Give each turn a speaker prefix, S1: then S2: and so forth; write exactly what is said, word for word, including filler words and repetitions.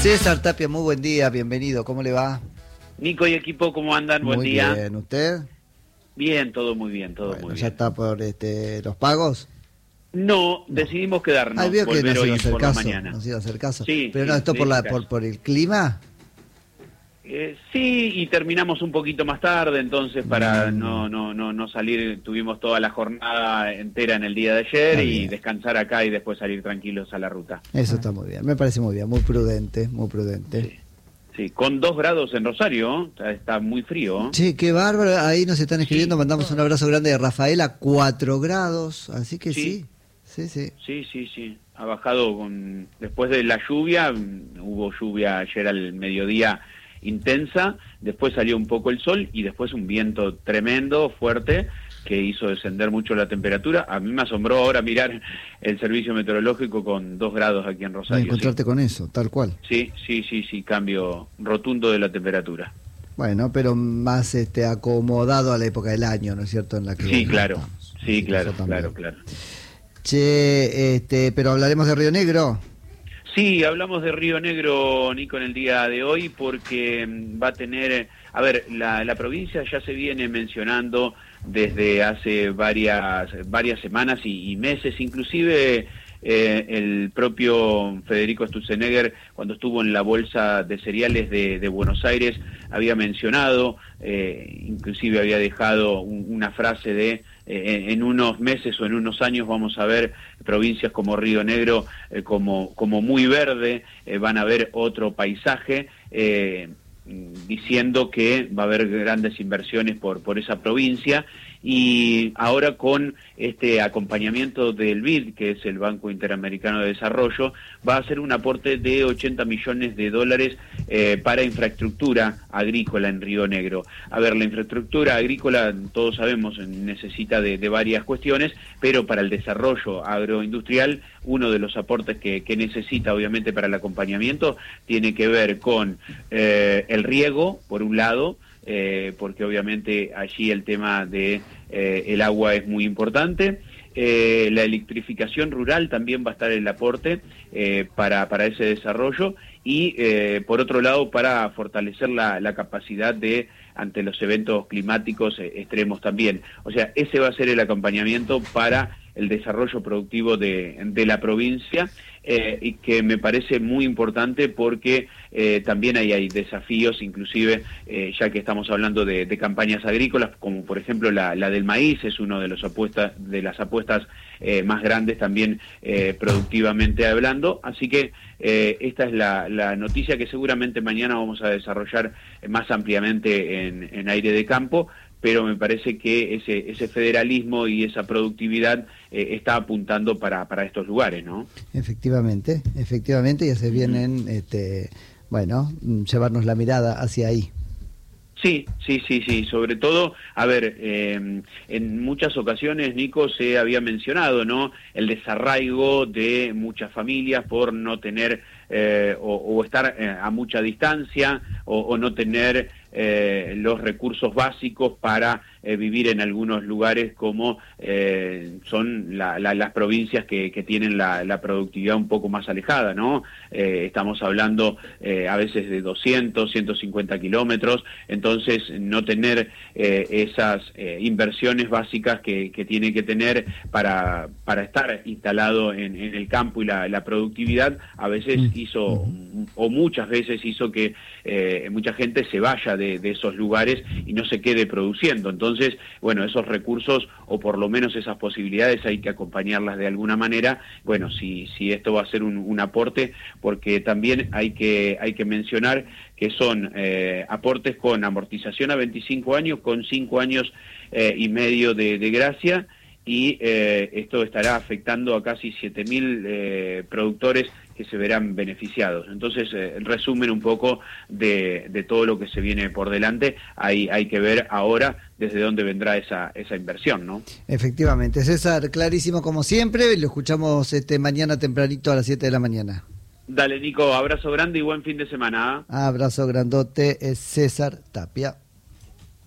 S1: César Tapia, muy buen día, bienvenido, ¿cómo le va?
S2: Nico y equipo, ¿cómo andan? Buen
S1: muy
S2: día.
S1: Muy bien, ¿usted?
S2: Bien, todo muy bien, todo
S1: bueno,
S2: muy bien.
S1: ¿Ya está por este, los pagos?
S2: No,
S1: no.
S2: decidimos quedarnos,
S1: ah, veo que
S2: volver
S1: nos
S2: hoy
S1: iba a hacer
S2: por
S1: caso,
S2: la mañana.
S1: Nos iba a hacer caso.
S2: Sí,
S1: Pero
S2: sí,
S1: no, ¿esto por, la,
S2: caso.
S1: por, por el clima?
S2: Eh, sí, y terminamos un poquito más tarde, entonces para
S1: mm.
S2: no, no, no, no salir, tuvimos toda la jornada entera en el día de ayer
S1: Está
S2: y
S1: bien.
S2: descansar acá y después salir tranquilos a la ruta.
S1: Eso está muy bien, me parece muy bien, muy prudente, muy prudente.
S2: Sí. Sí, con dos grados en Rosario, ¿eh? Está muy frío.
S1: Sí, qué bárbaro, ahí nos están escribiendo,
S2: Sí.
S1: mandamos un abrazo grande de Rafaela, cuatro grados, así que sí,
S2: sí,
S1: sí, sí.
S2: Sí, sí, sí, ha bajado con después de la lluvia, hubo lluvia ayer al mediodía intensa, después salió un poco el sol y después un viento tremendo, fuerte, que hizo descender mucho la temperatura. A mí me asombró ahora mirar el servicio meteorológico con dos grados aquí en Rosario.
S1: Encontrarte
S2: ¿sí?
S1: con eso, tal cual.
S2: Sí, sí, sí, sí, cambio rotundo de la temperatura.
S1: Bueno, pero más este acomodado a la época del año, ¿no es cierto? En la que
S2: sí, claro,
S1: estamos.
S2: sí,
S1: Así
S2: claro, claro, claro.
S1: Che, este, pero hablaremos de Río Negro.
S2: Sí, hablamos de Río Negro, Nico, en el día de hoy, porque va a tener, a ver, la, la provincia ya se viene mencionando desde hace varias, varias semanas y, y meses, inclusive eh, el propio Federico Sturzenegger, cuando estuvo en la Bolsa de Cereales de, de Buenos Aires, había mencionado, eh, inclusive había dejado un, una frase de Eh, en unos meses o en unos años vamos a ver provincias como Río Negro eh, como, como muy verde, eh, van a ver otro paisaje, eh, diciendo que va a haber grandes inversiones por, por esa provincia, y ahora con este acompañamiento del B I D, que es el Banco Interamericano de Desarrollo, va a hacer un aporte de ochenta millones de dólares eh, para infraestructura agrícola en Río Negro. A ver, la infraestructura agrícola, todos sabemos, necesita de, de varias cuestiones, pero para el desarrollo agroindustrial, uno de los aportes que, que necesita, obviamente, para el acompañamiento, tiene que ver con eh, el riego, por un lado, Eh, porque obviamente allí el tema de eh, el agua es muy importante. Eh, la electrificación rural también va a estar el aporte eh, para, para ese desarrollo, y eh, por otro lado para fortalecer la, la capacidad de ante los eventos climáticos eh, extremos también. O sea, ese va a ser el acompañamiento para el desarrollo productivo de, de la provincia, eh, y que me parece muy importante porque eh, también hay, hay desafíos, inclusive eh, ya que estamos hablando de, de campañas agrícolas, como por ejemplo la, la del maíz, es una de, los apuestas, de las apuestas eh, más grandes también eh, productivamente hablando, así que eh, esta es la, la noticia que seguramente mañana vamos a desarrollar más ampliamente en, en Aire de Campo, pero me parece que ese, ese federalismo y esa productividad eh, está apuntando para, para estos lugares, ¿no?
S1: Efectivamente, efectivamente, ya se vienen, este, bueno, llevarnos la mirada hacia ahí.
S2: Sí, sí, sí, sí, sobre todo, a ver, eh, en muchas ocasiones, Nico, se había mencionado, ¿no?, el desarraigo de muchas familias por no tener eh, o, o estar eh, a mucha distancia o, o no tener eh, los recursos básicos para eh, vivir en algunos lugares como eh, son la, la, las provincias que, que tienen la, la productividad un poco más alejada, ¿no? Eh, estamos hablando eh, a veces de doscientos, ciento cincuenta kilómetros, entonces no tener eh, esas eh, inversiones básicas que, que tiene que tener para, para estar instalado en, en el campo y la, la productividad, a veces hizo, uh-huh. o muchas veces hizo que eh, mucha gente se vaya de, de esos lugares y no se quede produciendo. Entonces, bueno, esos recursos, o por lo menos esas posibilidades, hay que acompañarlas de alguna manera. Bueno, si, si esto va a ser un, un aporte, porque también hay que, hay que mencionar que son eh, aportes con amortización a veinticinco años, con cinco años eh, y medio de, de gracia, y eh, esto estará afectando a casi siete mil eh, productores que se verán beneficiados. Entonces, eh, resumen un poco de, de todo lo que se viene por delante. Hay, hay que ver ahora desde dónde vendrá esa, esa inversión, ¿no?
S1: Efectivamente. César, clarísimo como siempre, lo escuchamos este mañana tempranito a las siete de la mañana.
S2: Dale, Nico, abrazo grande y buen fin de semana. ¿eh?
S1: Abrazo grandote, es César Tapia.